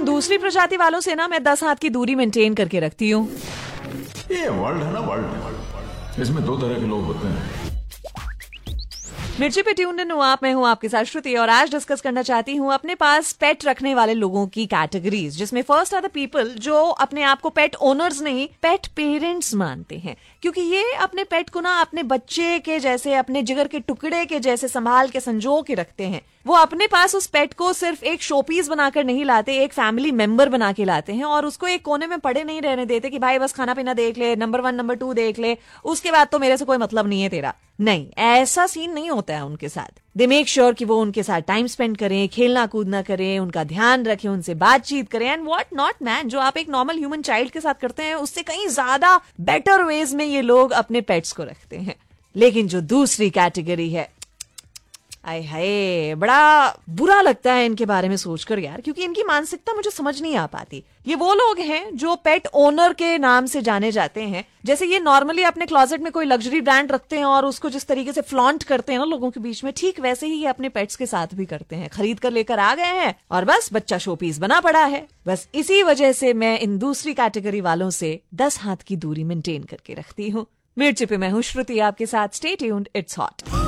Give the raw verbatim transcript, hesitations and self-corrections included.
इन दूसरी प्रजाति वालों से ना मैं दस हाथ की दूरी मेंटेन करके रखती हूँ। ये वर्ल्ड है ना, वर्ल्ड, इसमें दो तरह के लोग होते हैं। मिर्ची पे ट्यून्ड इन हूँ आप, मैं हूँ आपके साथ श्रुति, और आज डिस्कस करना चाहती हूँ अपने पास पेट रखने वाले लोगों की कैटेगरीज, जिसमें फर्स्ट आर द पीपल जो अपने आप को पेट ओनर्स नहीं पेट पेरेंट्स मानते हैं, क्योंकि ये अपने पेट को ना अपने बच्चे के जैसे, अपने जिगर के टुकड़े के जैसे संभाल के संजो के रखते हैं। वो अपने पास उस पेट को सिर्फ एक शोपीस बनाकर नहीं लाते, एक फैमिली मेंबर बना के लाते हैं, और उसको एक कोने में पड़े नहीं रहने देते कि भाई बस खाना पीना देख ले, नंबर वन नंबर टू देख ले, उसके बाद तो मेरे से कोई मतलब नहीं है तेरा। नहीं, ऐसा सीन नहीं होता है उनके साथ। दे मेक श्योर कि वो उनके साथ टाइम स्पेंड करें, खेलना कूदना करें, उनका ध्यान रखें, उनसे बातचीत करें, एंड व्हाट नॉट मैन, जो आप एक नॉर्मल ह्यूमन चाइल्ड के साथ करते हैं उससे कहीं ज्यादा बेटर वेज में ये लोग अपने पेट्स को रखते हैं। लेकिन जो दूसरी कैटेगरी है, आय हाय, बड़ा बुरा लगता है इनके बारे में सोचकर यार, क्योंकि इनकी मानसिकता मुझे समझ नहीं आ पाती। ये वो लोग हैं जो पेट ओनर के नाम से जाने जाते हैं। जैसे ये नॉर्मली अपने क्लोजेट में कोई लग्जरी ब्रांड रखते हैं और उसको जिस तरीके से फ्लॉन्ट करते हैं ना लोगों के बीच में, ठीक वैसे ही ये अपने पेट्स के साथ भी करते हैं। खरीद कर लेकर आ गए हैं और बस बच्चा शोपीस बना पड़ा है। बस इसी वजह से मैं इन दूसरी कैटेगरी वालों से दस हाथ की दूरी मेंटेन करके रखती हूँ। मिर्ची पे मैं हूँ श्रुति आपके साथ। Stay tuned, it's hot.